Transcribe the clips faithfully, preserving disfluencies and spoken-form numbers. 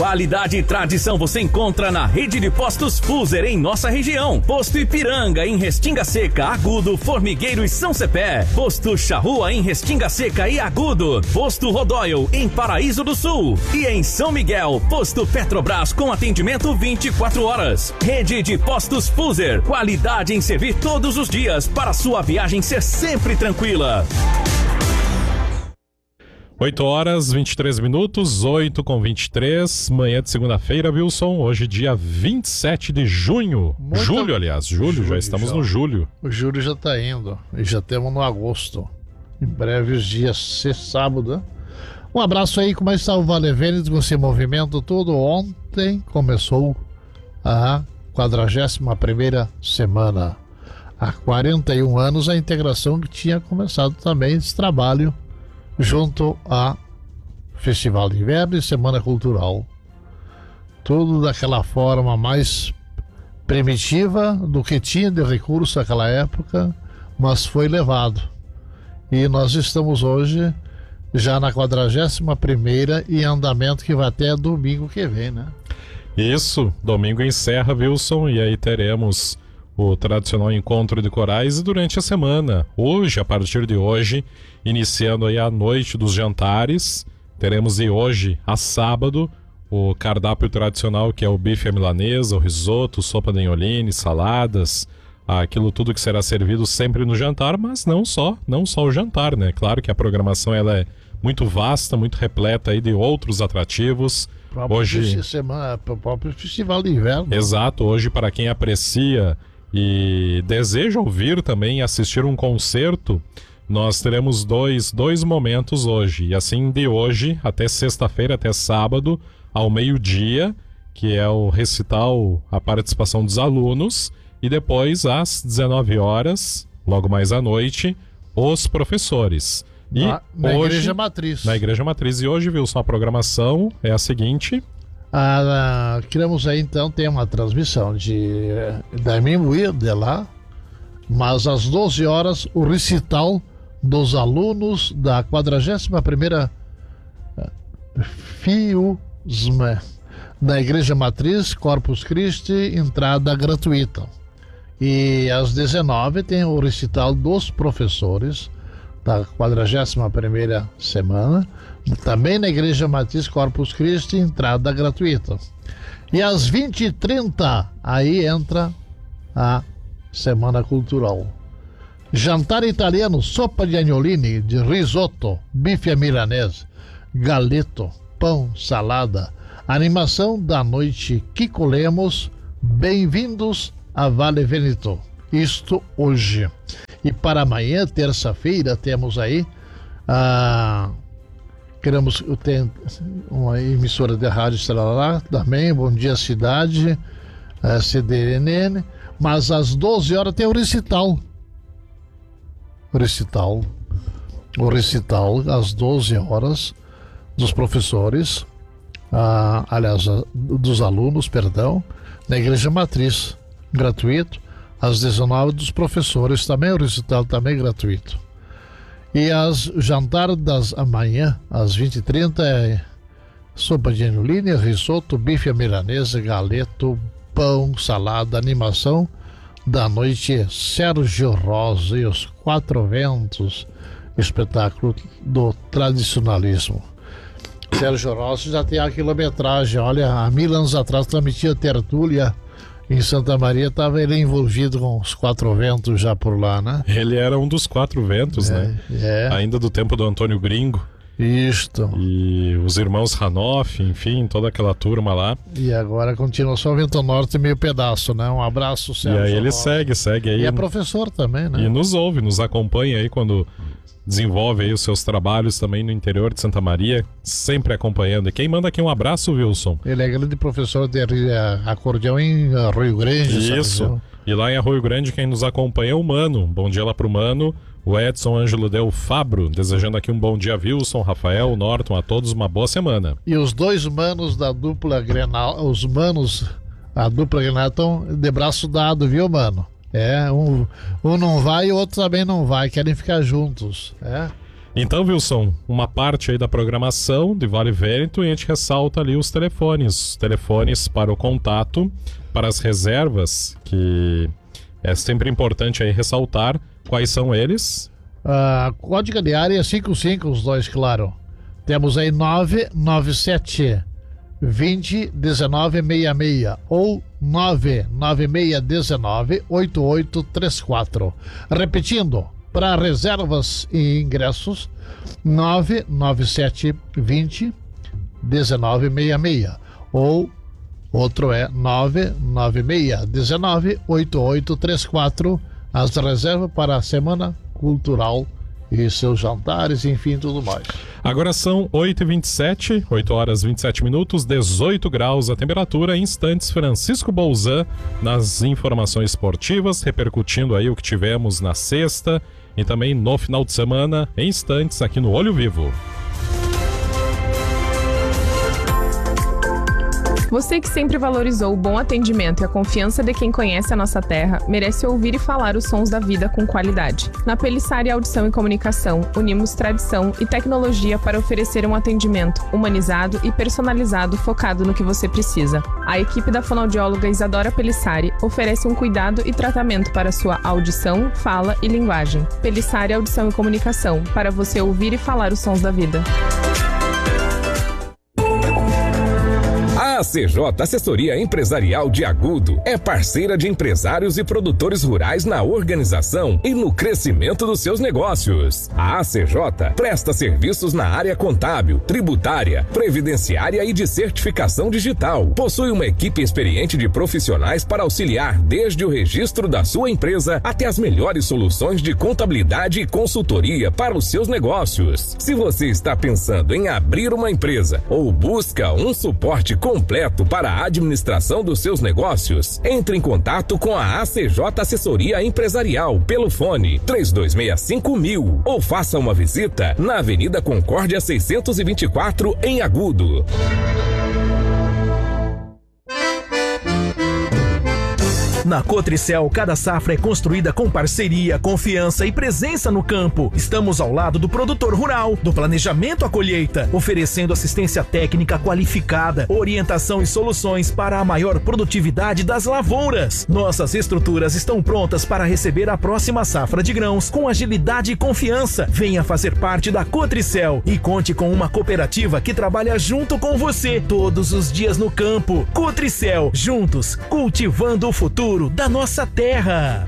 Qualidade e tradição você encontra na rede de postos Fuser em nossa região. Posto Ipiranga em Restinga Seca, Agudo, Formigueiro e São Cepé. Posto Charrua em Restinga Seca e Agudo. Posto Rodóio em Paraíso do Sul. E em São Miguel, Posto Petrobras com atendimento vinte e quatro horas. Rede de postos Fuser. Qualidade em servir todos os dias para sua viagem ser sempre tranquila. oito horas, vinte e três minutos, oito com vinte e três, manhã de segunda-feira, Wilson, hoje dia vinte e sete de junho, Muito... julho, aliás, julho, julho já estamos já. no julho. O julho já está indo, e já temos no agosto, em breve os dias, ser sábado, né? Um abraço aí, como está o Vale Vêneto com esse movimento todo? Ontem começou a quadragésima primeira semana, há quarenta e um anos a integração que tinha começado também esse trabalho, junto a Festival de Inverno e Semana Cultural. Tudo daquela forma mais primitiva do que tinha de recurso naquela época, mas foi levado. E nós estamos hoje já na quadragésima primeira e andamento que vai até domingo que vem, né? Isso, domingo encerra, Wilson, e aí teremos o tradicional encontro de corais e durante a semana, hoje, a partir de hoje, iniciando aí a noite dos jantares, teremos de hoje a sábado o cardápio tradicional, que é o bife à milanesa, o risoto, sopa de anholine, saladas, aquilo tudo que será servido sempre no jantar, mas não só, não só o jantar, né? Claro que a programação ela é muito vasta, muito repleta aí de outros atrativos. Próprio hoje semana, próprio Festival de Inverno. Exato, hoje para quem aprecia e deseja ouvir também e assistir um concerto, nós teremos dois, dois momentos hoje, e assim de hoje até sexta-feira, até sábado, ao meio-dia, que é o recital, a participação dos alunos, e depois às dezenove horas, logo mais à noite, os professores. E na, na hoje, Igreja Matriz. Na Igreja Matriz. E hoje, Wilson, a programação é a seguinte... Ah, queremos aí então ter uma transmissão de da Mimbuí de lá, mas às doze horas o recital dos alunos da quadragésima primeira FIUSMA da Igreja Matriz Corpus Christi, entrada gratuita. E às dezenove tem o recital dos professores da quadragésima primeira semana, também na Igreja Matriz Corpus Christi, entrada gratuita. E às vinte e trinta, aí entra a Semana Cultural. Jantar italiano, sopa de agnoline, de risoto, bife à milanese, galeto, pão, salada. Animação da noite Kiko Lemos, bem-vindos a Vale Vêneto. Isto hoje. E para amanhã, terça-feira, temos aí a... Queremos ter uma emissora de rádio estelar também, Bom Dia Cidade, a C D N N, mas às doze horas tem o recital. O recital. O recital às doze horas dos professores, ah, aliás, dos alunos, perdão, na Igreja Matriz, gratuito. Às dezenove dos professores também, o recital também gratuito. E as jantar das amanhã, às vinte e trinta, é sopa de agnoline, risoto, bife à milanesa, galeto, pão, salada, animação da noite Sérgio Rosa e os Quatro Ventos, espetáculo do tradicionalismo. Sérgio Rosa já tem a quilometragem, olha, há mil anos atrás transmitia tertúlia em Santa Maria, estava ele envolvido com os Quatro Ventos já por lá, né? Ele era um dos Quatro Ventos, é, né? É. Ainda do tempo do Antônio Gringo. Isto. E os irmãos Hanoff, enfim, toda aquela turma lá. E agora continua só Vento Norte e meio pedaço, né? Um abraço, Sérgio. E aí ele Rosa. segue, segue aí. E é professor também, né? E nos ouve, nos acompanha aí quando desenvolve aí os seus trabalhos também no interior de Santa Maria, sempre acompanhando. E quem manda aqui um abraço, Wilson? Ele é grande professor de acordeão em Rio Grande. Isso. E lá em Arroio Grande quem nos acompanha é o Mano. Bom dia lá pro Mano. O Edson Ângelo Del Fabro, desejando aqui um bom dia, Wilson, Rafael, Norton, a todos uma boa semana. E os dois manos da dupla Grenal, os manos, a dupla Grenal estão de braço dado, viu, mano? É, um, um não vai e o outro também não vai, querem ficar juntos, é. Então, Wilson, uma parte aí da programação de Vale Vêneto, e a gente ressalta ali os telefones, telefones para o contato, para as reservas, que é sempre importante aí ressaltar. Quais são eles? Uh, código de área cinco cinco, os dois, claro. Temos aí nove nove sete vinte dezenove sessenta e seis ou nove nove seis dezenove oito oito três quatro. Repetindo, para reservas e ingressos, nove nove sete vinte dezenove sessenta e seis ou outro é nove nove seis dezenove oito oito três quatro. As reservas para a Semana Cultural e seus jantares, enfim, tudo mais. Agora são oito e vinte e sete, oito horas e vinte e sete minutos, dezoito graus a temperatura. Em instantes, Francisco Bolzan nas informações esportivas, repercutindo aí o que tivemos na sexta e também no final de semana, em instantes aqui no Olho Vivo. Você que sempre valorizou o bom atendimento e a confiança de quem conhece a nossa terra, merece ouvir e falar os sons da vida com qualidade. Na Pelissari Audição e Comunicação, unimos tradição e tecnologia para oferecer um atendimento humanizado e personalizado focado no que você precisa. A equipe da fonoaudióloga Isadora Pelissari oferece um cuidado e tratamento para sua audição, fala e linguagem. Pelissari Audição e Comunicação, para você ouvir e falar os sons da vida. A C J Assessoria Empresarial de Agudo é parceira de empresários e produtores rurais na organização e no crescimento dos seus negócios. A A C J presta serviços na área contábil, tributária, previdenciária e de certificação digital. Possui uma equipe experiente de profissionais para auxiliar desde o registro da sua empresa até as melhores soluções de contabilidade e consultoria para os seus negócios. Se você está pensando em abrir uma empresa ou busca um suporte completo para a administração dos seus negócios, entre em contato com a A C J Assessoria Empresarial pelo fone três dois seis cinco mil ou faça uma visita na Avenida Concórdia seiscentos e vinte e quatro em Agudo. Na Cotricel, cada safra é construída com parceria, confiança e presença no campo. Estamos ao lado do produtor rural, do planejamento à colheita, oferecendo assistência técnica qualificada, orientação e soluções para a maior produtividade das lavouras. Nossas estruturas estão prontas para receber a próxima safra de grãos com agilidade e confiança. Venha fazer parte da Cotricel e conte com uma cooperativa que trabalha junto com você todos os dias no campo. Cotricel, juntos, cultivando o futuro da nossa terra.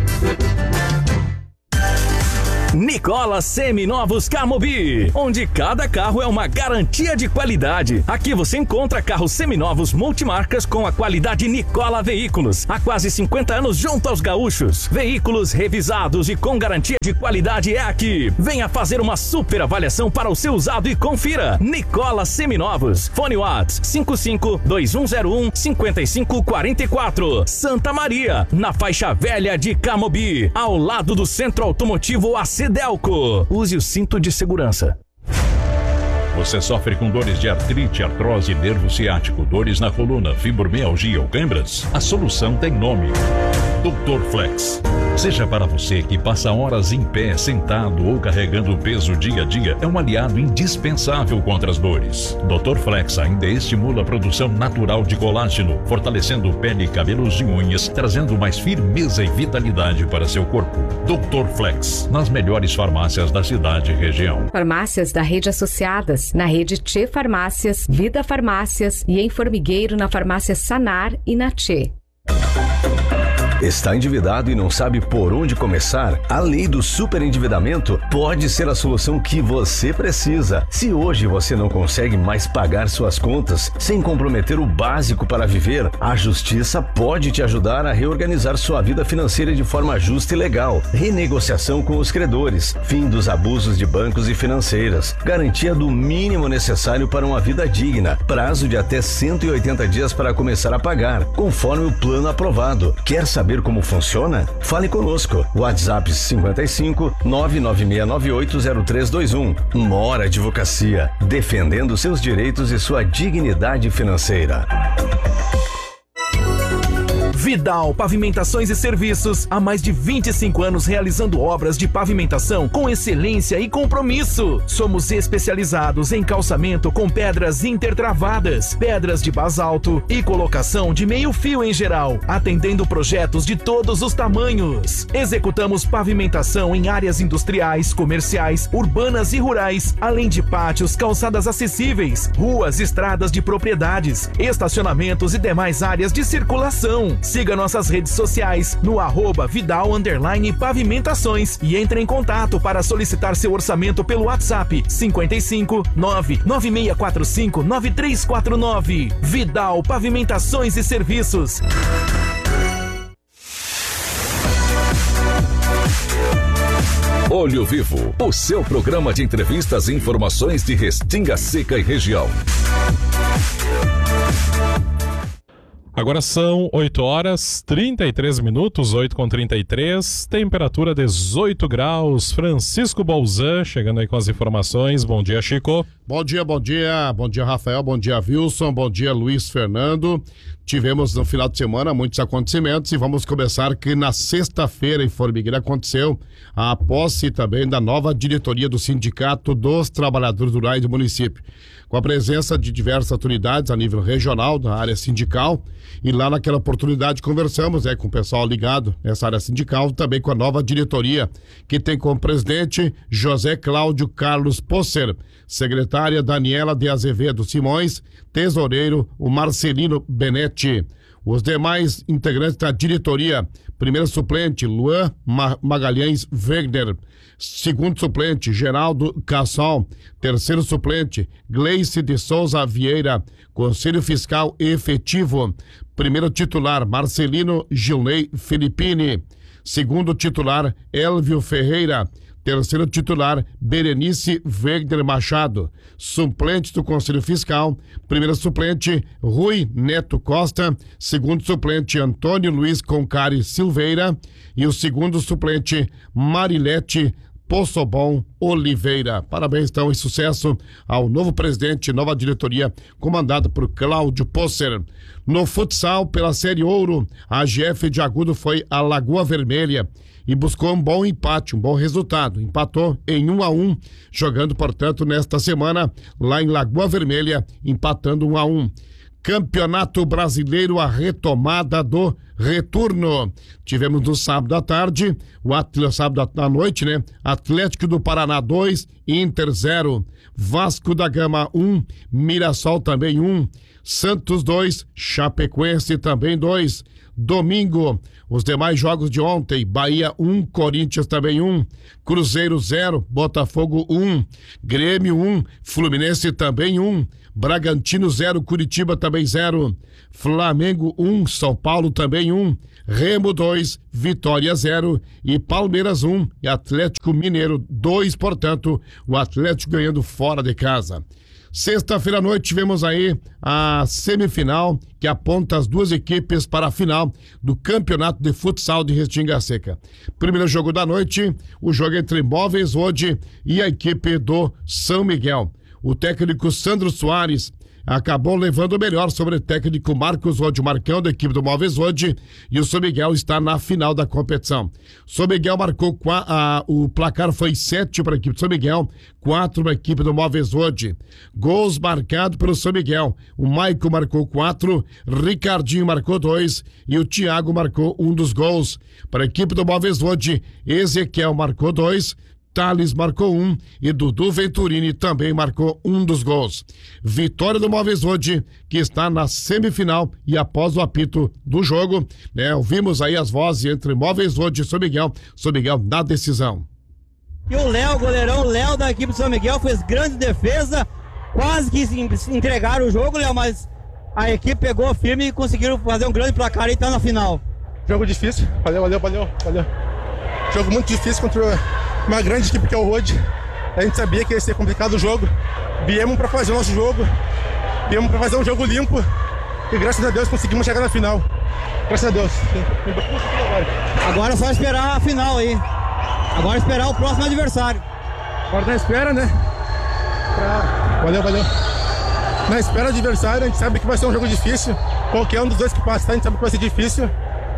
Nicola Seminovos Camobi, onde cada carro é uma garantia de qualidade. Aqui você encontra carros seminovos multimarcas com a qualidade Nicola Veículos. Há quase cinquenta anos junto aos gaúchos. Veículos revisados e com garantia de qualidade é aqui. Venha fazer uma super avaliação para o seu usado e confira. Nicola Seminovos. Fone WhatsApp cinco cinco dois um zero um cinco cinco quatro quatro. Santa Maria, na faixa velha de Camobi, ao lado do Centro Automotivo A C Delco. Use o cinto de segurança. Você sofre com dores de artrite, artrose, nervo ciático, dores na coluna, fibromialgia ou câimbras? A solução tem nome: doutor Flex. Seja para você que passa horas em pé, sentado ou carregando peso dia a dia, é um aliado indispensável contra as dores. doutor Flex ainda estimula a produção natural de colágeno, fortalecendo pele, cabelos e unhas, trazendo mais firmeza e vitalidade para seu corpo. doutor Flex, nas melhores farmácias da cidade e região. Farmácias da rede associadas, na rede Tchê Farmácias, Vida Farmácias e em Formigueiro na farmácia Sanar e na Tchê. Está endividado e não sabe por onde começar? A lei do superendividamento pode ser a solução que você precisa. Se hoje você não consegue mais pagar suas contas sem comprometer o básico para viver, a Justiça pode te ajudar a reorganizar sua vida financeira de forma justa e legal. Renegociação com os credores, fim dos abusos de bancos e financeiras, garantia do mínimo necessário para uma vida digna, prazo de até cento e oitenta dias para começar a pagar, conforme o plano aprovado. Quer saber como funciona? Fale conosco. WhatsApp cinquenta e cinco nove nove seis nove oito zero três dois um. Mora Advocacia, defendendo seus direitos e sua dignidade financeira. Vidal Pavimentações e Serviços, há mais de vinte e cinco anos realizando obras de pavimentação com excelência e compromisso. Somos especializados em calçamento com pedras intertravadas, pedras de basalto e colocação de meio fio em geral, atendendo projetos de todos os tamanhos. Executamos pavimentação em áreas industriais, comerciais, urbanas e rurais, além de pátios, calçadas acessíveis, ruas, estradas de propriedades, estacionamentos e demais áreas de circulação. Siga nossas redes sociais no arroba Vidal underline Pavimentações e entre em contato para solicitar seu orçamento pelo WhatsApp cinquenta e cinco, nove nove seis quatro cinco, nove três quatro nove. Vidal Pavimentações e Serviços. Olho Vivo, o seu programa de entrevistas e informações de Restinga Seca e região. Agora são oito horas e trinta e três minutos, oito com trinta e três, temperatura dezoito graus. Francisco Bolzan chegando aí com as informações. Bom dia, Chico. Bom dia, bom dia, bom dia, Rafael, bom dia, Wilson, bom dia, Luiz Fernando. Tivemos no final de semana muitos acontecimentos e vamos começar que na sexta-feira em Formigueira aconteceu a posse também da nova diretoria do Sindicato dos Trabalhadores Rurais do município, com a presença de diversas autoridades a nível regional, da área sindical, e lá naquela oportunidade conversamos é, com o pessoal ligado nessa área sindical, também com a nova diretoria, que tem como presidente José Cláudio Carlos Posser, secretária Daniela de Azevedo Simões, tesoureiro o Marcelino Benetti. Os demais integrantes da diretoria: primeiro suplente Luan Magalhães Wegner, segundo suplente Geraldo Cassol, terceiro suplente Gleice de Souza Vieira, conselho fiscal efetivo, primeiro titular Marcelino Gilney Filippini, segundo titular Elvio Ferreira, terceiro titular Berenice Wegner Machado, suplente do Conselho Fiscal, primeiro suplente Rui Neto Costa, segundo suplente Antônio Luiz Concari Silveira e o segundo suplente Marilete Possobon Oliveira. Parabéns então e sucesso ao novo presidente, nova diretoria comandada por Cláudio Posser. No futsal, pela Série Ouro, a A G F de Agudo foi a Lagoa Vermelha e buscou um bom empate, um bom resultado. Empatou em um a um, jogando, portanto, nesta semana, lá em Lagoa Vermelha, empatando um a um. Campeonato Brasileiro, a retomada do retorno. Tivemos no sábado à tarde, o Atlético, sábado à noite, né? Atlético do Paraná dois, Inter zero. Vasco da Gama um, Mirassol também um. Santos dois, Chapecoense também dois. Domingo, os demais jogos de ontem: Bahia um, Corinthians também um, Cruzeiro zero, Botafogo um, Grêmio um, Fluminense também um, Bragantino zero, Curitiba também zero, Flamengo um, São Paulo também um, Remo dois, Vitória zero e Palmeiras um e Atlético Mineiro dois, portanto, o Atlético ganhando fora de casa. Sexta-feira à noite tivemos aí a semifinal que aponta as duas equipes para a final do Campeonato de Futsal de Restinga Seca. Primeiro jogo da noite, o jogo entre Móveis Hoje e a equipe do São Miguel. O técnico Sandro Soares acabou levando o melhor sobre o técnico Marcos Rode Marcão, da equipe do Móveis Hoje, e o São Miguel está na final da competição. São Miguel marcou, a, o placar foi sete para a equipe do São Miguel, quatro para a equipe do Móveis Hoje. Gols marcados pelo São Miguel: o Maico marcou quatro, Ricardinho marcou dois e o Thiago marcou um dos gols. Para a equipe do Móveis Hoje, Ezequiel marcou dois, Thales marcou um e Dudu Venturini também marcou um dos gols. Vitória do Móveis Hoje, que está na semifinal, e após o apito do jogo, né, ouvimos aí as vozes entre Móveis Hoje e São Miguel, São Miguel na decisão. E o Léo, goleirão, o Léo da equipe do São Miguel fez grande defesa, quase que se entregaram o jogo, Léo, mas a equipe pegou firme e conseguiram fazer um grande placar e tá na final. Jogo difícil, valeu, valeu, valeu, valeu. Jogo muito difícil contra uma grande equipe que é o Rode. A gente sabia que ia ser complicado o jogo. Viemos para fazer o nosso jogo. Viemos para fazer um jogo limpo. E graças a Deus conseguimos chegar na final. Graças a Deus. Agora é só esperar a final aí. Agora é esperar o próximo adversário. Agora na espera, né? Pra... Valeu, valeu. Na espera do adversário, a gente sabe que vai ser um jogo difícil. Qualquer um dos dois que passa, a gente sabe que vai ser difícil.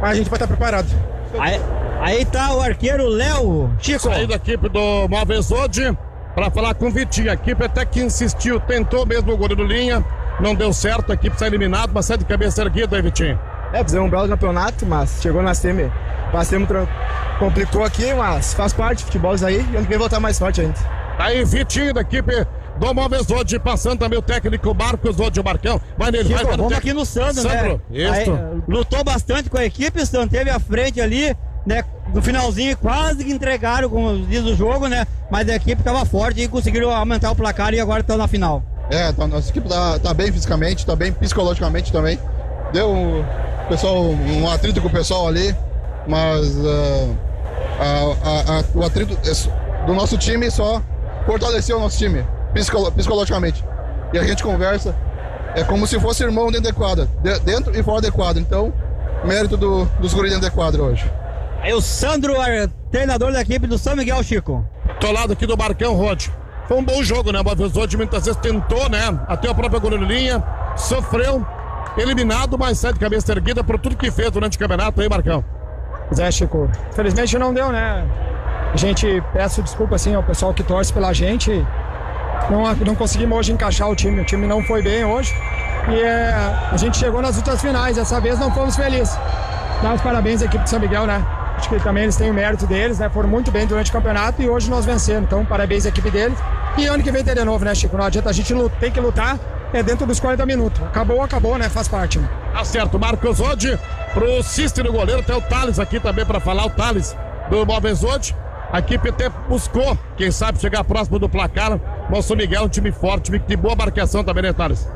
a gente vai estar preparado. Aí, aí tá o arqueiro Léo. Chico. Saí da equipe do Malvezode para falar com o Vitinho. A equipe até que insistiu, tentou mesmo o goleiro linha, não deu certo, a equipe está eliminada, mas sai de cabeça erguida aí, Vitinho. É, fizemos um belo campeonato, mas chegou na semi, passemos, complicou aqui, mas faz parte, futebol isso aí, e ano que vem voltar mais forte ainda. Aí, Vitinho da equipe do Malvezode, passando também o técnico Marcos Ode, o Marcão. Vai nele, Chico, vai, vai. Vamos aqui no Sandro, Sandro, né? Isso. Aí, lutou bastante com a equipe, o Sandro teve à frente ali, né? No finalzinho quase que entregaram, como diz o jogo, né? Mas a equipe estava forte e conseguiram aumentar o placar e agora estão na final. É, tá, nossa equipe tá, tá bem fisicamente, tá bem psicologicamente também. Deu um, pessoal, um atrito com o pessoal ali, mas uh, a, a, a, o atrito do nosso time só fortaleceu o nosso time, psicolo, psicologicamente. E a gente conversa, é como se fosse irmão dentro da quadra, de, dentro e fora da quadra. Então, mérito do, dos guris dentro da quadra hoje. Aí o Sandro, treinador da equipe do São Miguel, Chico. Tô lado aqui do Marcão, Rod. Foi um bom jogo, né? O Malvezode muitas vezes tentou, né? Até a própria goleiro linha, sofreu, eliminado, mas sai de cabeça erguida por tudo que fez durante o campeonato aí, Marcão. Pois é, Chico. Infelizmente não deu, né? A gente, peço desculpa assim ao pessoal que torce pela gente. Não, não conseguimos hoje encaixar o time. O time não foi bem hoje. E é, a gente chegou nas últimas finais. Dessa vez não fomos felizes. Dá os parabéns à equipe de São Miguel, né? Acho que também eles têm o mérito deles, né? Foram muito bem durante o campeonato e hoje nós vencemos. Então, parabéns à equipe deles. E ano que vem tem de novo, né, Chico? Não adianta, a gente tem que lutar é dentro dos quarenta minutos. Acabou, acabou, né? Faz parte. Né? Tá certo, Marcos Ode, pro Cícero goleiro, tem o Thales aqui também pra falar, o Thales do Malvezode. A equipe até buscou, quem sabe, chegar próximo do placar. Mas o São Miguel é um time forte, time de boa marcação também, né, Thales?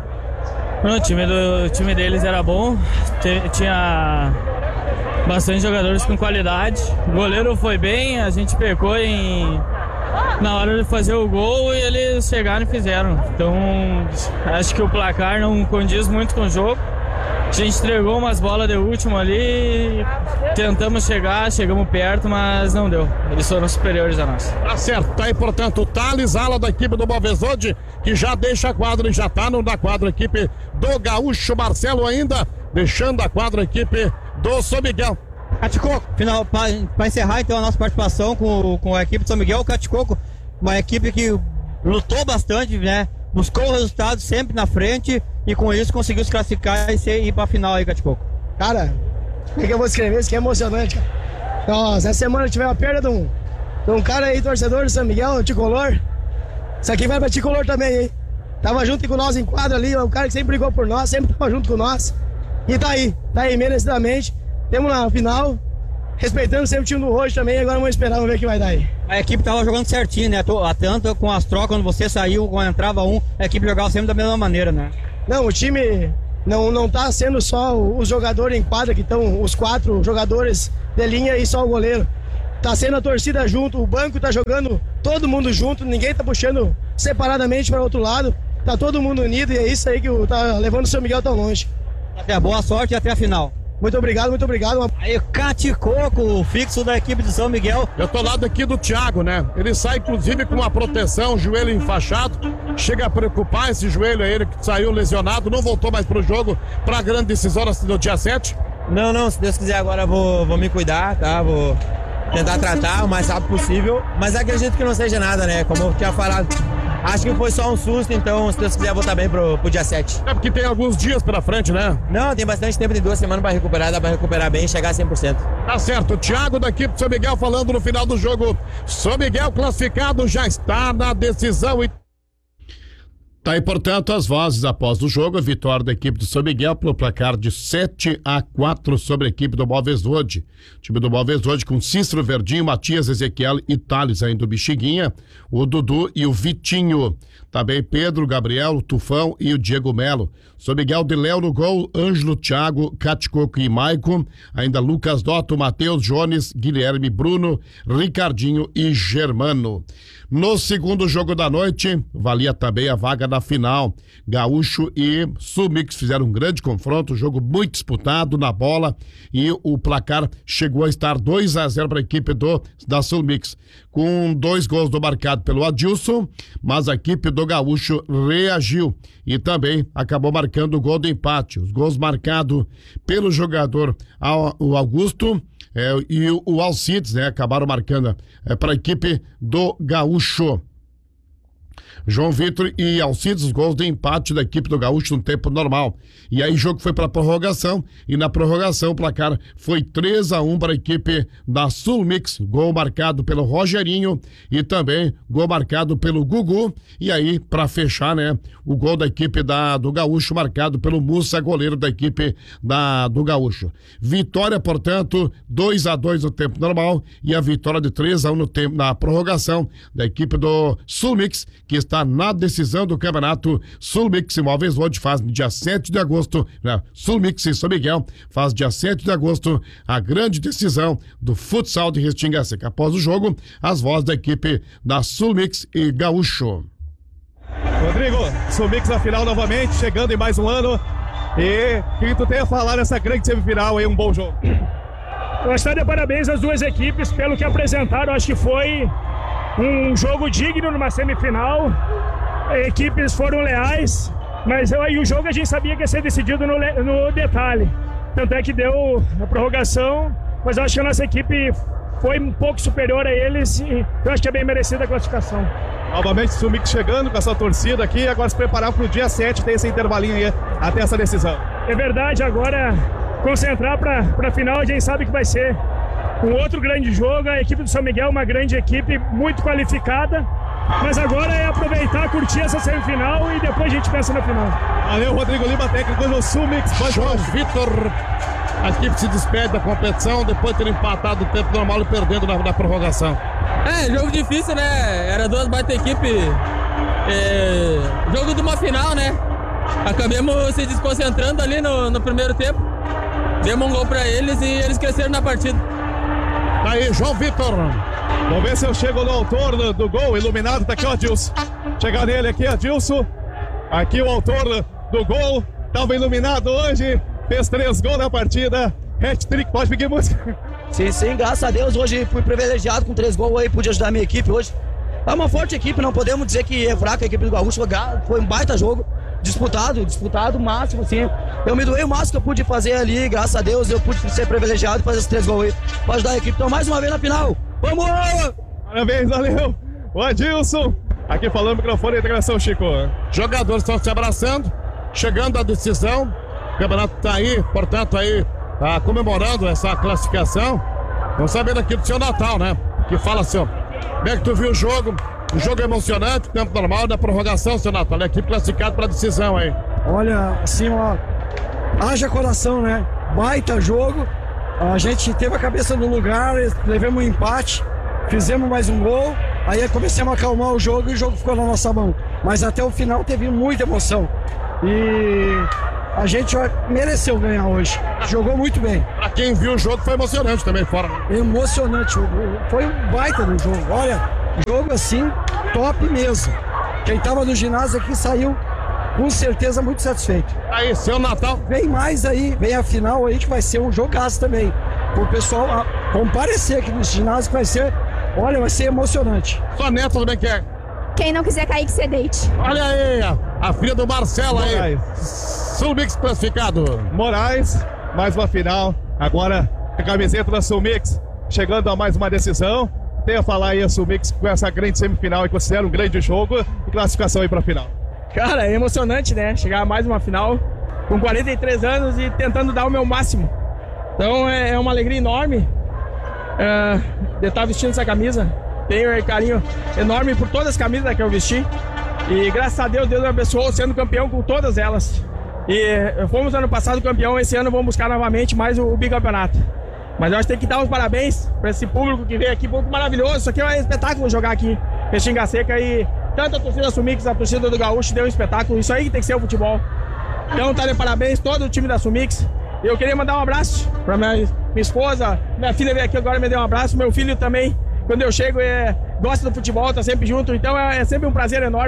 O time, do, o time deles era bom, tinha bastante jogadores com qualidade. O goleiro foi bem, a gente pecou em, na hora de fazer o gol e eles chegaram e fizeram. Então, acho que o placar não condiz muito com o jogo. A gente entregou umas bolas de último ali, tentamos chegar, chegamos perto, mas não deu. Eles foram superiores a nós. Tá certo, tá aí, portanto, o Thales, ala da equipe do Malvezode, que já deixa a quadra e já tá no da quadra, a equipe do Gaúcho. Marcelo ainda deixando a quadra, a equipe do São Miguel. Caticoco, final, para encerrar então a nossa participação com, com a equipe de São Miguel, o Caticoco, uma equipe que lutou bastante, né? Buscou o resultado sempre na frente e com isso conseguiu se classificar e ser, ir pra final aí, Caticoco. Cara, como é que eu vou escrever? Isso que é emocionante, cara. Nossa, essa semana tivemos a perda de um, de um cara aí, torcedor do São Miguel, Tricolor. Isso aqui vai pra Tricolor também, hein? Tava junto com nós em quadra ali, o cara que sempre brigou por nós, sempre tava junto com nós. E tá aí, tá aí merecidamente. Temos na final, respeitando sempre o time do Rojo também, agora vamos esperar, vamos ver o que vai dar aí. A equipe tava jogando certinho, né? Tanto com as trocas, quando você saiu, quando entrava um, a equipe jogava sempre da mesma maneira, né? Não, o time não, não tá sendo só os jogadores em quadra, que estão os quatro jogadores de linha e só o goleiro. Tá sendo a torcida junto, o banco tá jogando todo mundo junto, ninguém tá puxando separadamente para outro lado. Tá todo mundo unido e é isso aí que tá levando o São Miguel tão longe. Até boa sorte e até a final. Muito obrigado, muito obrigado. Aí o Caticoco, o fixo da equipe de São Miguel. Eu tô lado aqui do Thiago, né? Ele sai inclusive com uma proteção, joelho enfaixado. Chega a preocupar esse joelho aí, ele que saiu lesionado, não voltou mais pro jogo, pra grande decisão no dia sete. Não, não, se Deus quiser agora eu vou, vou me cuidar, tá? Vou tentar tratar o mais rápido possível. Mas acredito que não seja nada, né? Como eu tinha falado. Acho que foi só um susto, então se Deus quiser voltar bem pro, pro dia sete. É porque tem alguns dias pela frente, né? Não, tem bastante tempo, tem duas semanas pra recuperar, dá pra recuperar bem e chegar a cem por cento. Tá certo, o Thiago da equipe de São Miguel falando no final do jogo. São Miguel classificado, já está na decisão e... Tá aí, portanto, as vozes após o jogo, a vitória da equipe do São Miguel pelo placar de sete a quatro sobre a equipe do Malvezode. O time do Malvezode com Cícero, Verdinho, Matias, Ezequiel e Thales ainda o Bexiguinha, o Dudu e o Vitinho. Também Pedro, Gabriel, o Tufão e o Diego Melo. São Miguel de Léo no gol, Ângelo, Thiago, Caticoco e Maicon. Ainda Lucas Dotto, Matheus, Jones, Guilherme, Bruno, Ricardinho e Germano. No segundo jogo da noite, valia também a vaga na final. Gaúcho e Sul-Mix fizeram um grande confronto, jogo muito disputado na bola e o placar chegou a estar dois a zero para a equipe do, da Sul-Mix, com dois gols do marcado pelo Adilson, mas a equipe do Gaúcho reagiu e também acabou marcando o gol do empate. Os gols marcados pelo jogador o Augusto é, e o, o Alcides, né, acabaram marcando é, para a equipe do Gaúcho. João Vitor e Alcides, os gols de empate da equipe do Gaúcho no tempo normal. E aí o jogo foi para a prorrogação, e na prorrogação o placar foi três a um para a equipe da Sul-Mix, gol marcado pelo Rogerinho e também gol marcado pelo Gugu. E aí, para fechar, né, o gol da equipe da, do Gaúcho marcado pelo Mussa, goleiro da equipe da, do Gaúcho. Vitória, portanto, dois a dois no tempo normal e a vitória de três a um no tempo, na prorrogação da equipe do Sul-Mix, que está na decisão do campeonato. Sul-Mix Imóveis hoje faz no dia sete de agosto, né? Sul-Mix em São Miguel faz dia sete de agosto a grande decisão do futsal de Restinga Seca. Após o jogo, as vozes da equipe da Sul-Mix e Gaúcho. Rodrigo, Sul-Mix na final novamente, chegando em mais um ano. E o que tu tem a falar nessa grande semifinal aí, um bom jogo? Eu estou de parabéns às duas equipes pelo que apresentaram. Acho que foi um jogo digno numa semifinal. Equipes foram leais, mas eu, aí o jogo a gente sabia que ia ser decidido no, no detalhe. Tanto é que deu a prorrogação, mas eu acho que a nossa equipe foi um pouco superior a eles e eu acho que é bem merecida a classificação. Novamente o Sul-Mix chegando com a sua torcida aqui, agora se preparar para o dia sete, tem esse intervalinho aí até essa decisão. É verdade, agora concentrar para a final, a gente sabe que vai ser um outro grande jogo. A equipe do São Miguel é uma grande equipe, muito qualificada, mas agora é aproveitar, curtir essa semifinal e depois a gente pensa na final. Valeu, Rodrigo Lima, técnico do Sul-Mix. João Vitor, a equipe se despede da competição depois de ter empatado o tempo normal e perdendo na, na prorrogação. É, jogo difícil, né? Era duas baita equipe. É, jogo de uma final, né? Acabamos se desconcentrando ali no, no primeiro tempo. Demos um gol pra eles e eles cresceram na partida. Tá aí, João Vitor. Vamos ver se eu chego no autor do, do gol, iluminado, tá aqui o Adilson. Chegar nele aqui, Adilson. Aqui o autor do gol, tava iluminado hoje, fez três gols na partida. Hat-trick, pode pedir música? Sim, sim, graças a Deus, hoje fui privilegiado com três gols aí, pude ajudar a minha equipe hoje. É uma forte equipe, não podemos dizer que é fraca a equipe do Gaúcho, foi um baita jogo, disputado, disputado o máximo, sim. Eu me doei o máximo que eu pude fazer ali, graças a Deus, eu pude ser privilegiado e fazer esses três gols aí, para ajudar a equipe. Então, mais uma vez na final, vamos! Parabéns, valeu! O Adilson, aqui falando no microfone da integração, Chico. Jogadores estão se abraçando, chegando à decisão, o campeonato tá aí, portanto aí, tá comemorando essa classificação. Vamos saber daqui do seu Natal, né? Que fala assim, ó, como é que tu viu o jogo? O jogo é emocionante, tempo normal da prorrogação, seu Natal. A equipe classificada para a decisão aí. Olha, assim, ó, haja coração, né? Baita jogo. A gente teve a cabeça no lugar, levamos um empate, fizemos mais um gol. Aí começamos a acalmar o jogo e o jogo ficou na nossa mão. Mas até o final teve muita emoção. E a gente ó, mereceu ganhar hoje. Jogou muito bem. Pra quem viu o jogo foi emocionante também, fora. Emocionante. Foi um baita no jogo. Olha, jogo assim, top mesmo. Quem tava no ginásio aqui saiu com certeza muito satisfeito. Aí, seu Natal. Vem mais aí, vem a final aí que vai ser um jogaço também. O pessoal comparecer aqui no ginásio que vai ser, olha, vai ser emocionante. Sua neta também quer. Quem não quiser cair, que se deite. Olha aí, a filha do Marcelo aí. Sul-Mix classificado. Moraes, mais uma final. Agora a camiseta da Sul-Mix chegando a mais uma decisão. Tem a falar aí a Sul-Mix com essa grande semifinal e considera um grande jogo e classificação aí pra final. Cara, é emocionante, né? Chegar a mais uma final com quarenta e três anos e tentando dar o meu máximo. Então é uma alegria enorme uh, de estar vestindo essa camisa. Tenho um carinho enorme por todas as camisas que eu vesti. E graças a Deus, Deus me abençoou sendo campeão com todas elas. E fomos ano passado campeão, esse ano vamos buscar novamente mais o, o bicampeonato. Mas eu acho que tem que dar os parabéns para esse público que veio aqui, público maravilhoso. Isso aqui é um espetáculo jogar aqui em Restinga Seca. E tanto a torcida Sul-Mix, a torcida do Gaúcho deu um espetáculo. Isso aí que tem que ser o futebol. Então tá de parabéns todo o time da Sul-Mix. E eu queria mandar um abraço para minha, minha esposa. Minha filha veio aqui agora e me deu um abraço. Meu filho também, quando eu chego, é, gosta do futebol, tá sempre junto. Então é, é sempre um prazer enorme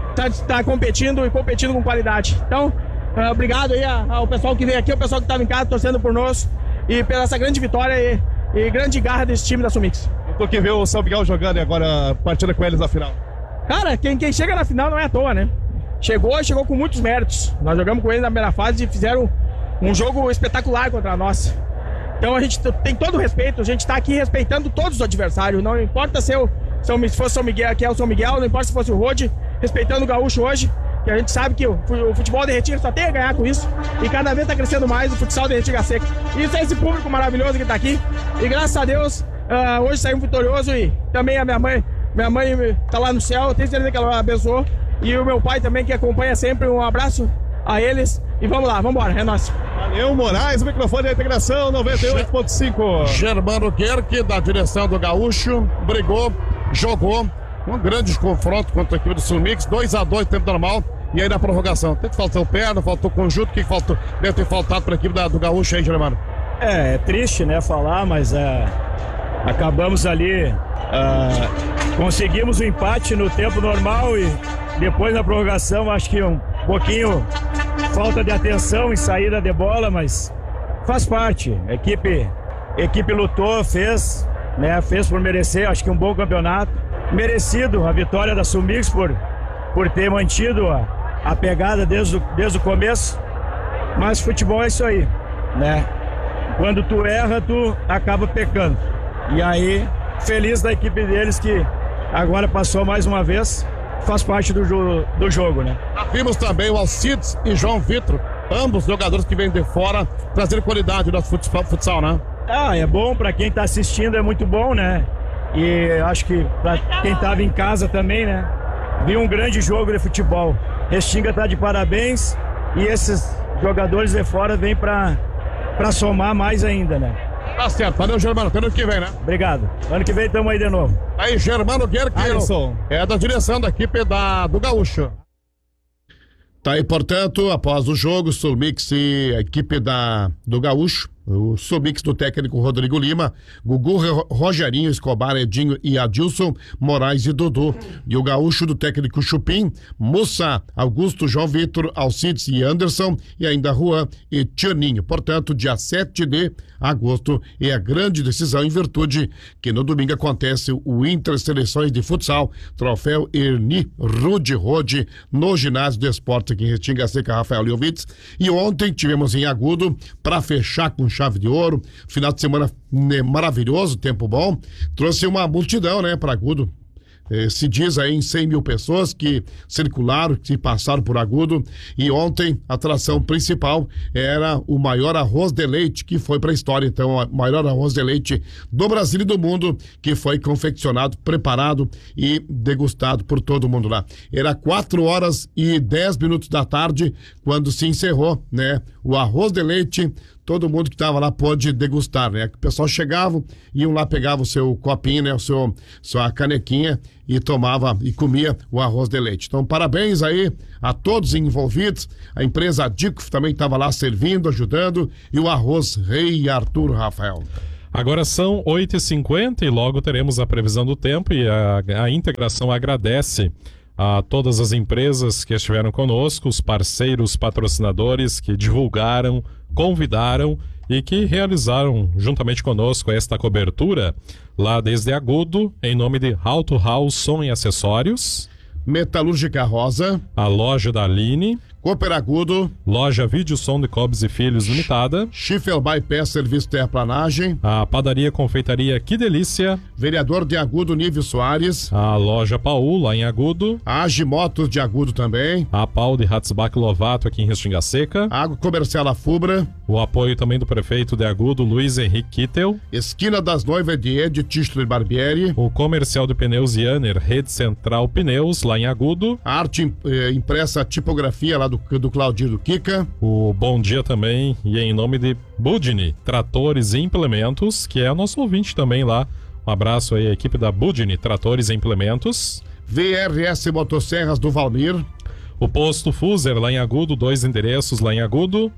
tá, tá competindo e competindo com qualidade. Então, uh, obrigado aí ao pessoal que veio aqui, ao pessoal que estava em casa torcendo por nós e pela essa grande vitória e, e grande garra desse time da Sumix. Tu que vê o São Miguel jogando e agora partida com eles na final. Cara, quem, quem chega na final não é à toa, né? Chegou, chegou com muitos méritos. Nós jogamos com eles na primeira fase e fizeram um jogo espetacular contra nós. Então a gente tem todo o respeito, a gente tá aqui respeitando todos os adversários. Não importa se, eu, se, eu, se fosse São Miguel, que é o São Miguel, não importa se fosse o Rode, respeitando o Gaúcho hoje, que a gente sabe que o, o futebol de Restinga só tem a ganhar com isso. E cada vez tá crescendo mais o futsal de Restinga Seca. Isso é esse público maravilhoso que tá aqui. E graças a Deus, uh, hoje saímos vitorioso e também a minha mãe, minha mãe tá lá no céu, eu tenho certeza que ela abençoou. E o meu pai também, que acompanha sempre, um abraço a eles. E vamos lá, vamos embora, é nóis. Valeu, Moraes, o microfone da integração noventa e oito ponto cinco. Germano Guerque, da direção do Gaúcho, brigou, jogou. Um grande confronto contra a equipe do Sumix, dois a dois, tempo normal. E aí na prorrogação, tem que faltar o perna, faltou conjunto, o que faltou? Deve ter faltado para a equipe da, do Gaúcho aí, Germano. É, é triste, né, falar, mas é, acabamos ali, é, conseguimos o empate no tempo normal e depois na prorrogação, acho que um pouquinho falta de atenção em saída de bola, mas faz parte. A equipe, a equipe lutou, fez, né, fez por merecer, acho que um bom campeonato. Merecido a vitória da Sumix por, por ter mantido a, a pegada desde o, desde o começo. Mas futebol é isso aí, né? Quando tu erra, tu acaba pecando. E aí, feliz da equipe deles que agora passou mais uma vez. Faz parte do, jo do jogo, né? Vimos também o Alcides e João Vitor, ambos jogadores que vêm de fora, trazer qualidade do nosso futsal, né? Ah, é bom para quem tá assistindo, é muito bom, né? E acho que para quem tava em casa também, né? Viu um grande jogo de futebol. Restinga tá de parabéns e esses jogadores de fora vêm para para somar mais ainda, né? Tá certo, valeu, Germano, até ano que vem, né? Obrigado. Ano que vem estamos aí de novo. Aí, Germano Guerque, é da direção da equipe da, do Gaúcho. Tá aí, portanto, após o jogo, Sumix e a equipe da, do Gaúcho, o Sumix do técnico Rodrigo Lima, Gugu, Rogerinho, Escobar, Edinho e Adilson, Moraes e Dudu. E o Gaúcho do técnico Chupim, Mussa, Augusto, João Vitor, Alcides e Anderson, e ainda Juan e Tianinho. Portanto, dia sete de agosto é a grande decisão, em virtude que no domingo acontece o Inter Seleções de Futsal, troféu Erni Rude Rode, no ginásio de esportes aqui em Restinga Seca, Rafael Leovitz. E ontem tivemos em Agudo, para fechar com chave de ouro, final de semana né, maravilhoso, tempo bom, trouxe uma multidão, né, para Agudo. Eh, se diz aí em cem mil pessoas que circularam, que passaram por Agudo, e ontem a atração principal era o maior arroz de leite, que foi para a história, então, o maior arroz de leite do Brasil e do mundo, que foi confeccionado, preparado e degustado por todo mundo lá. Era quatro horas e dez minutos da tarde, quando se encerrou, né, o arroz de leite. Todo mundo que estava lá pôde degustar, né? O pessoal chegava, iam lá, pegava o seu copinho, né? O seu, sua canequinha e tomava e comia o arroz de leite. Então, parabéns aí a todos envolvidos. A empresa Dico também estava lá servindo, ajudando, e o Arroz Rei Arthur Rafael. Agora são oito e cinquenta e logo teremos a previsão do tempo, e a, a integração agradece a todas as empresas que estiveram conosco, os parceiros patrocinadores que divulgaram, convidaram e que realizaram juntamente conosco esta cobertura lá desde Agudo, em nome de Auto House Som e Acessórios, Metalúrgica Rosa, a loja da Aline, Cooper Agudo, loja Vídeo Som de Cobbs e Filhos Limitada, Schiffer Bypass Serviço Terraplanagem, a padaria Confeitaria Que Delícia, Vereador de Agudo Nível Soares, a loja Paul lá em Agudo, a Agimotos de Agudo também, a Paul de Ratzbach Lovato aqui em Restinga Seca, Água Comercial A Fubra, o apoio também do prefeito de Agudo, Luiz Henrique Kittel, Esquina das Noivas de Ed Tistro e Barbieri, o comercial de pneus Yanner, Rede Central Pneus lá em Agudo, a arte eh, impressa tipografia lá do, do Claudio do Kika, o bom dia também, e em nome de Budini Tratores e Implementos, que é nosso ouvinte também lá. Um abraço aí à equipe da Budini Tratores e Implementos, V R S Motosserras do Valmir, o posto Fuser lá em Agudo, dois endereços lá em Agudo,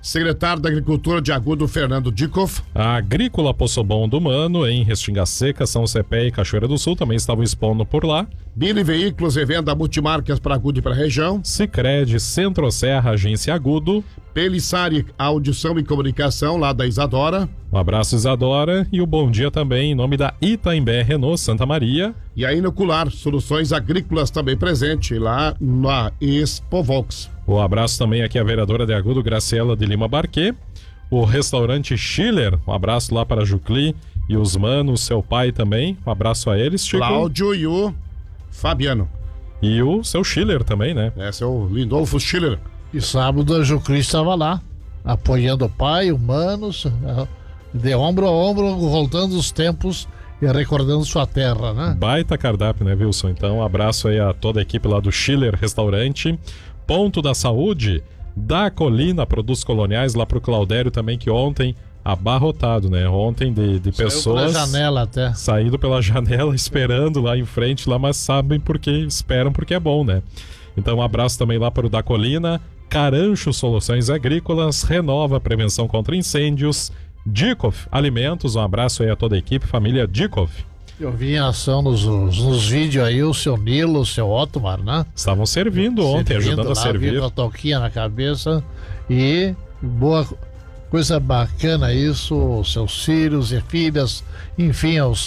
Secretário da Agricultura de Agudo, Fernando Dikoff. A Agrícola Poçobon do Mano, em Restinga Seca, São Cepé e Cachoeira do Sul também estavam expondo por lá. Bili Veículos e Venda Multimarcas para Agudo e para a região. Sicredi Centro-Serra, Agência Agudo. Pelissari Audição e Comunicação, lá da Isadora. Um abraço, Isadora, e o bom dia também em nome da Itaimbé Renault Santa Maria. E a Inocular Soluções Agrícolas também presente lá na Expovox. O abraço também aqui à vereadora de Agudo, Graciela de Lima Barquet. O restaurante Schiller, um abraço lá para a Jucli e os manos, seu pai também. Um abraço a eles, Chico. Cláudio e o Fabiano. E o seu Schiller também, né? É, seu Lindolfo Schiller. E sábado a Jucli estava lá, apoiando o pai, o Manos, de ombro a ombro, voltando os tempos e recordando sua terra, né? Baita cardápio, né, Wilson? Então, um abraço aí a toda a equipe lá do Schiller Restaurante. Ponto da Saúde, da Colina Produtos Coloniais, lá pro Claudério também, que ontem abarrotado, né? Ontem de, de Saiu pessoas... pela janela até. Saído pela janela, esperando lá em frente, lá, mas sabem porque, esperam porque é bom, né? Então, um abraço também lá para o da Colina. Carancho Soluções Agrícolas, Renova Prevenção contra Incêndios, Dikoff Alimentos, um abraço aí a toda a equipe, família Dikoff. Eu vi em ação nos, nos vídeos aí o seu Nilo, o seu Otmar, né? Estavam servindo ontem, servindo ajudando lá, a servir. Com a toquinha na cabeça e boa coisa bacana isso, os seus filhos e filhas, enfim, os,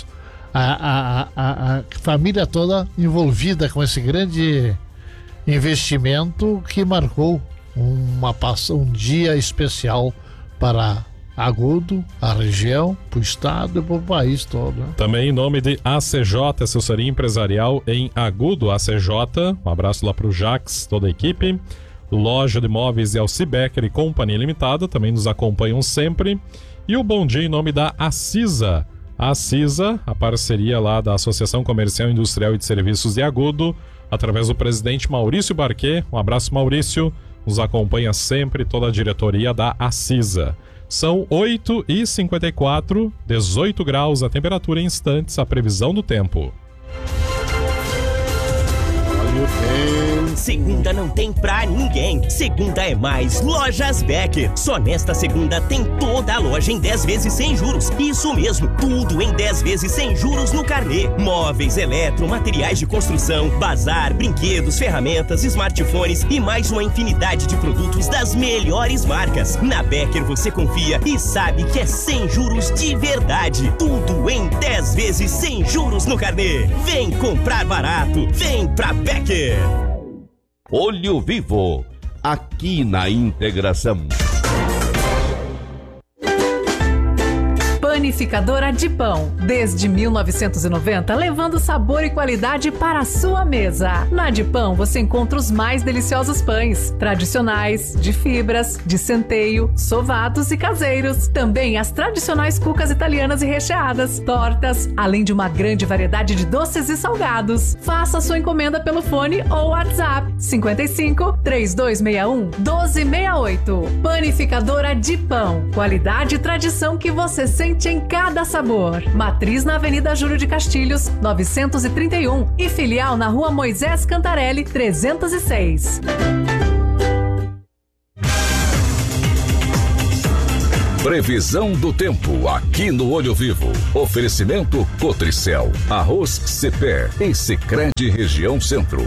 a, a, a, a família toda envolvida com esse grande investimento que marcou uma, um dia especial para Agudo, a região, para o estado e para o país todo. Né? Também em nome de A C J, assessoria empresarial em Agudo, A C J, um abraço lá para o Jax, toda a equipe. Loja de Imóveis e Alcibecker e Companhia Limitada, também nos acompanham sempre. E o bom dia em nome da Acisa. A Acisa, a parceria lá da Associação Comercial, Industrial e de Serviços de Agudo, através do presidente Maurício Barquet. Um abraço, Maurício. Nos acompanha sempre toda a diretoria da Acisa. São oito e cinquenta e quatro, dezoito graus a temperatura em instantes, a previsão do tempo. Segunda não tem pra ninguém. Segunda é mais Lojas Becker. Só nesta segunda tem toda a loja em dez vezes sem juros. Isso mesmo, tudo em dez vezes sem juros no carnê. Móveis, eletro, materiais de construção, bazar, brinquedos, ferramentas, smartphones e mais uma infinidade de produtos das melhores marcas. Na Becker você confia e sabe que é sem juros de verdade. Tudo em dez vezes sem juros no carnê. Vem comprar barato, vem pra Becker. Olho Vivo, aqui na Integração. Panificadora de Pão, desde mil novecentos e noventa, levando sabor e qualidade para a sua mesa. Na de Pão você encontra os mais deliciosos pães, tradicionais, de fibras, de centeio, sovados e caseiros. Também as tradicionais cucas italianas e recheadas, tortas, além de uma grande variedade de doces e salgados. Faça sua encomenda pelo fone ou WhatsApp cinquenta e cinco, três dois seis um, um dois seis oito. Panificadora de Pão, qualidade e tradição que você sente em cada sabor. Matriz na Avenida Júlio de Castilhos, novecentos e trinta e um e filial na Rua Moisés Cantarelli, trezentos e seis. Previsão do tempo aqui no Olho Vivo. Oferecimento Cotricel, Arroz Cepé e Sicredi Região Centro.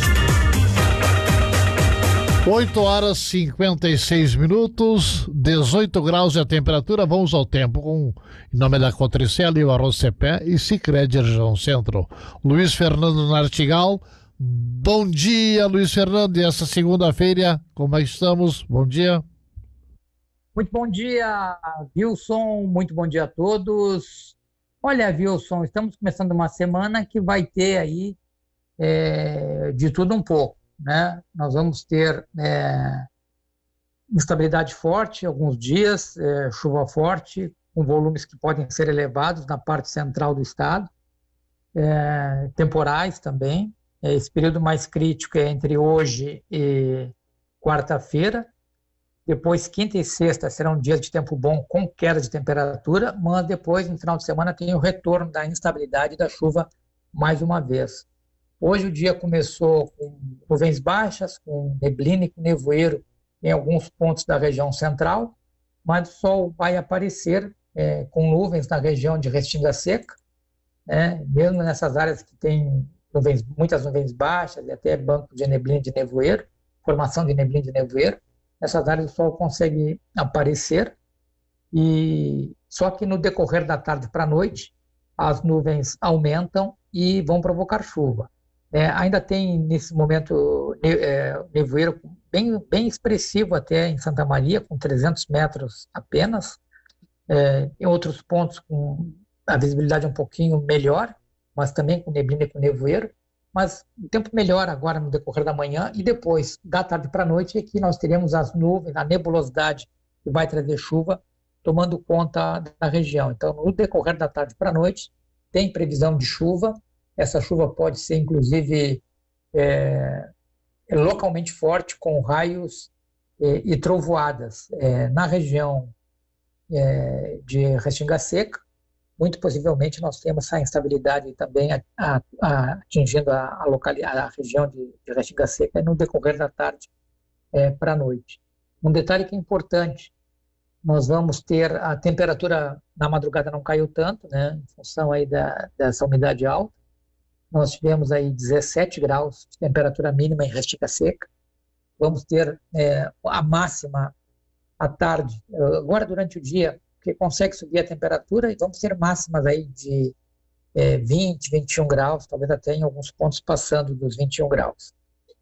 oito horas e cinquenta e seis minutos, dezoito graus a temperatura. Vamos ao tempo com, em nome da Cotricel e o Arroz Cepé e Sicredi Região Centro. Luiz Fernando Nartigal. Bom dia, Luiz Fernando. E essa segunda-feira, como é que estamos? Bom dia. Muito bom dia, Wilson. Muito bom dia a todos. Olha, Wilson, estamos começando uma semana que vai ter aí é, de tudo um pouco, né? Nós vamos ter é, instabilidade forte alguns dias, é, chuva forte, com volumes que podem ser elevados na parte central do estado, é, temporais também. É, esse período mais crítico é entre hoje e quarta-feira. Depois, quinta e sexta serão dias de tempo bom com queda de temperatura, mas depois, no final de semana, tem o retorno da instabilidade da chuva mais uma vez. Hoje o dia começou com nuvens baixas, com neblina e com nevoeiro em alguns pontos da região central, mas o sol vai aparecer é, com nuvens na região de Restinga Seca, né? Mesmo nessas áreas que tem nuvens, muitas nuvens baixas e até banco de neblina de nevoeiro, formação de neblina de nevoeiro, nessas áreas o sol consegue aparecer, e só que no decorrer da tarde para a noite as nuvens aumentam e vão provocar chuva. É, ainda tem nesse momento é, nevoeiro bem, bem expressivo até em Santa Maria, com trezentos metros apenas, é, em outros pontos com a visibilidade um pouquinho melhor, mas também com neblina e com nevoeiro, mas o tempo melhora agora no decorrer da manhã, e depois, da tarde para a noite, é que nós teremos as nuvens, a nebulosidade que vai trazer chuva, tomando conta da região. Então, no decorrer da tarde para a noite, tem previsão de chuva. Essa chuva pode ser, inclusive, é, localmente forte, com raios é, e trovoadas. É, na região é, de Restinga Seca, muito possivelmente nós temos essa instabilidade também a, a, a, atingindo a, a, localidade, a região de, de Restinga Seca no decorrer da tarde é, para a noite. Um detalhe que é importante: nós vamos ter a temperatura na madrugada não caiu tanto, né, em função aí da, dessa umidade alta. Nós tivemos aí dezessete graus de temperatura mínima em Restinga Seca. Vamos ter é, a máxima à tarde, agora durante o dia, que consegue subir a temperatura, e vamos ter máximas aí de é, vinte, vinte e um graus, talvez até em alguns pontos passando dos vinte e um graus.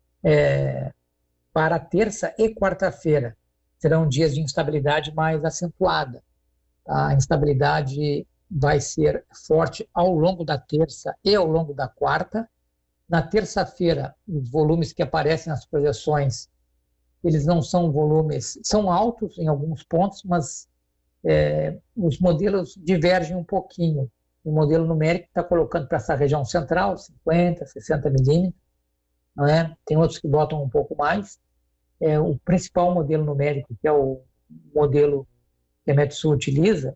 É, para terça e quarta-feira, serão dias de instabilidade mais acentuada. A instabilidade vai ser forte ao longo da terça e ao longo da quarta. Na terça-feira, os volumes que aparecem nas projeções, eles não são volumes, são altos em alguns pontos, mas é, os modelos divergem um pouquinho. O modelo numérico está colocando para essa região central cinquenta, sessenta milímetros, não é? Tem outros que botam um pouco mais. É, o principal modelo numérico, que é o modelo que a Metsu utiliza,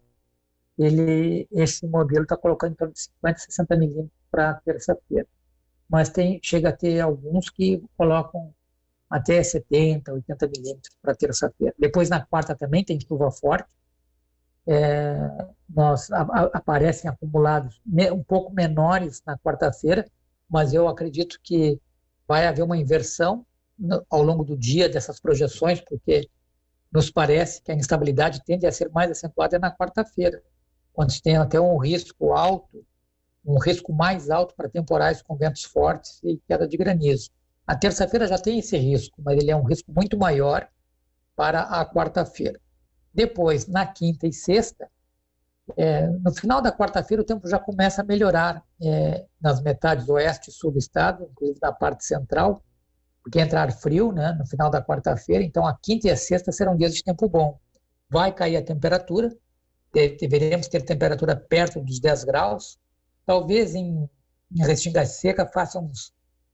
ele, esse modelo está colocando em torno de cinquenta, sessenta milímetros para terça-feira. Mas tem, chega a ter alguns que colocam até setenta, oitenta milímetros para terça-feira. Depois, na quarta, também tem chuva forte. É, nós, a, a, aparecem acumulados me, um pouco menores na quarta-feira, mas eu acredito que vai haver uma inversão no, ao longo do dia dessas projeções, porque nos parece que a instabilidade tende a ser mais acentuada na quarta-feira, quando se tem até um risco alto, um risco mais alto para temporais com ventos fortes e queda de granizo. A terça-feira já tem esse risco, mas ele é um risco muito maior para a quarta-feira. Depois, na quinta e sexta, é, no final da quarta-feira o tempo já começa a melhorar é, nas metades oeste e sul do estado, inclusive na parte central, porque entra ar frio, né, no final da quarta-feira. Então a quinta e a sexta serão dias de tempo bom. Vai cair a temperatura, deveremos ter temperatura perto dos dez graus, talvez em, em Restinga Seca faça uns,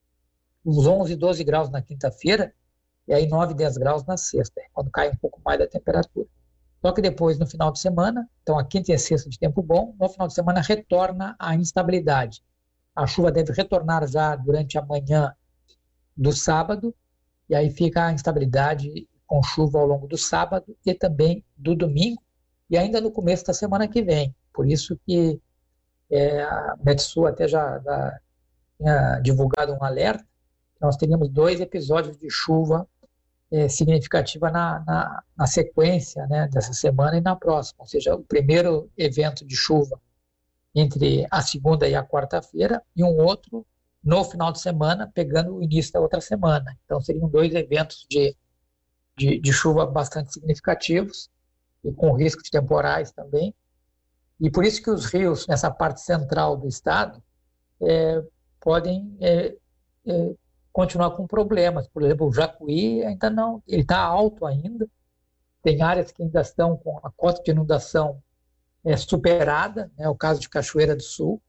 uns onze, doze graus na quinta-feira, e aí nove, dez graus na sexta, quando cai um pouco mais da temperatura. Só que depois, no final de semana, então a quinta e a sexta de tempo bom, no final de semana retorna a instabilidade. A chuva deve retornar já durante a manhã do sábado, e aí fica a instabilidade com chuva ao longo do sábado e também do domingo, e ainda no começo da semana que vem. Por isso que é, a Metsu até já, já tinha divulgado um alerta, que nós teríamos dois episódios de chuva É, significativa na, na, na sequência, né, dessa semana e na próxima, ou seja, o primeiro evento de chuva entre a segunda e a quarta-feira e um outro no final de semana, pegando o início da outra semana. Então seriam dois eventos de, de, de chuva bastante significativos e com risco de temporais também, e por isso que os rios nessa parte central do estado é, podem é, é, continuar com problemas. Por exemplo, o Jacuí ainda não, ele está alto ainda, tem áreas que ainda estão com a cota de inundação é, superada, né, o caso de Cachoeira do Sul,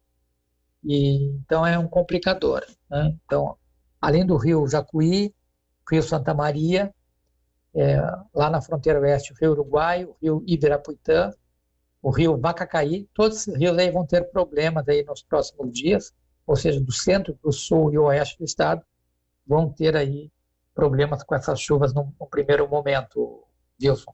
e então é um complicador, né? Então, além do rio Jacuí, rio Santa Maria, é, lá na fronteira oeste, o rio Uruguai, o rio Ibirapuitã, o rio Vacacaí, todos esses rios aí vão ter problemas aí nos próximos dias, ou seja, do centro para o sul e oeste do estado, vão ter aí problemas com essas chuvas no, no primeiro momento, Wilson.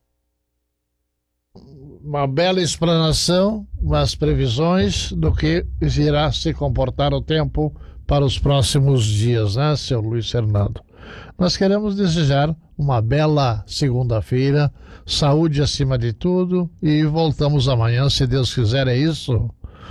Uma bela explanação, umas previsões do que irá se comportar o tempo para os próximos dias, né, seu Luiz Fernando? Nós queremos desejar uma bela segunda-feira, saúde acima de tudo, e voltamos amanhã, se Deus quiser, é isso?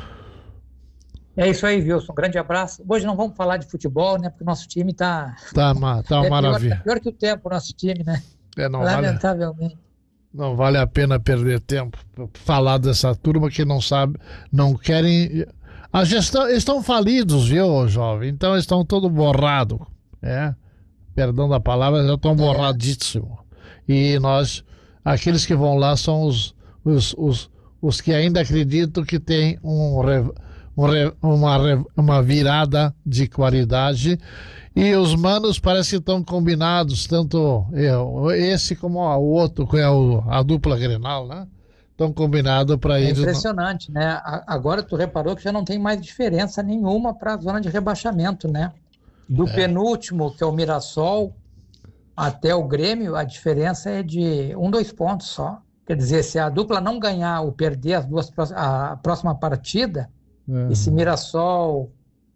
É isso aí, Wilson. Um grande abraço. Hoje não vamos falar de futebol, né? Porque o nosso time tá... Tá, uma, tá uma é maravilha. Pior, pior que o tempo, o nosso time, né? É, não Lamentavelmente. Vale, não vale a pena perder tempo pra falar dessa turma que não sabe, não querem... A gestão, estão falidos, viu, jovem? Então estão todo borrado, é? Perdão da palavra, já estão borradíssimos. E nós, aqueles que vão lá são os, os, os, os que ainda acreditam que tem um, um, uma, uma virada de qualidade. E os manos parece que estão combinados, tanto eu, esse como o outro, que é o, a dupla Grenal, né? Estão combinados para é eles. Impressionante, não... né? Agora tu reparou que já não tem mais diferença nenhuma para a zona de rebaixamento, né? Do é. penúltimo, que é o Mirassol, até o Grêmio, a diferença é de um, dois pontos só. Quer dizer, se a dupla não ganhar ou perder as duas a próxima partida, uhum. e se Mirassol,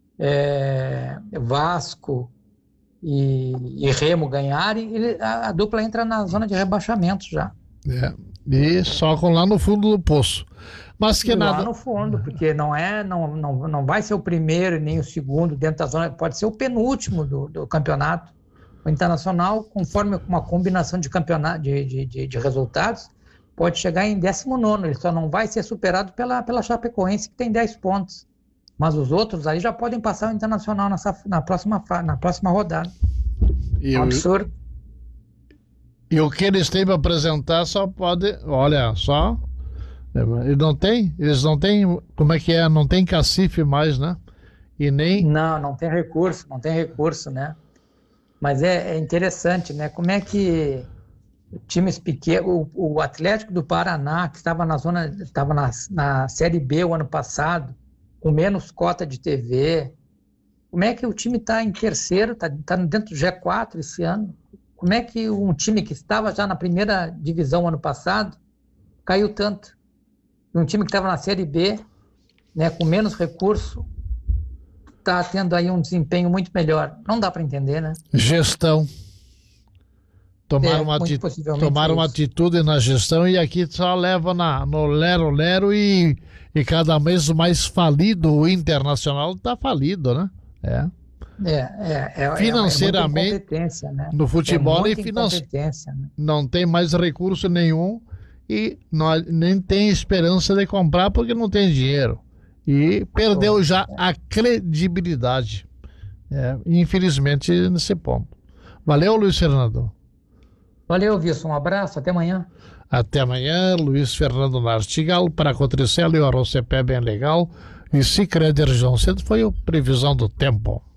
é, Vasco e, e Remo ganharem, ele, a, a dupla entra na zona de rebaixamento já. É. E só com lá no fundo do poço. Mas que e nada. Lá no fundo, porque não é, não, não, não vai ser o primeiro nem o segundo dentro da zona, pode ser o penúltimo do, do campeonato. O Internacional, conforme uma combinação de campeonato de, de, de, de resultados, pode chegar em décimo nono. Ele só não vai ser superado pela, pela Chapecoense, que tem dez pontos. Mas os outros aí já podem passar o Internacional nessa, na, próxima, na próxima rodada. E é um o... absurdo. E o que eles têm para apresentar só pode, olha, só, eles não tem, eles não têm, como é que é, não tem cacife mais, né? E nem... Não, não tem recurso, não tem recurso, né? Mas é, é interessante, né? Como é que times pequenos, o, o Atlético do Paraná, que estava na zona, estava na, na Série B o ano passado, com menos cota de T V, como é que o time está em terceiro, está tá dentro do G quatro esse ano? Como é que um time que estava já na primeira divisão ano passado caiu tanto? E um time que estava na Série B, né, com menos recurso, está tendo aí um desempenho muito melhor. Não dá para entender, né? Gestão. Tomar é, uma, ati tomar uma atitude na gestão, e aqui só leva na, no lero-lero e, e cada vez mais falido. O Internacional está falido, né? É. É, é, é, financeiramente, é né? no futebol é e financeiramente, né? não tem mais recurso nenhum e não, nem tem esperança de comprar porque não tem dinheiro. E perdeu oh, já é. a credibilidade. É, infelizmente, nesse ponto. Valeu, Luiz Fernando. Valeu, Wilson. Um abraço, até amanhã. Até amanhã, Luiz Fernando Nartigal, para Cotricelo e o Arrocepé bem legal. E Sicredi Região Centro foi a previsão do tempo.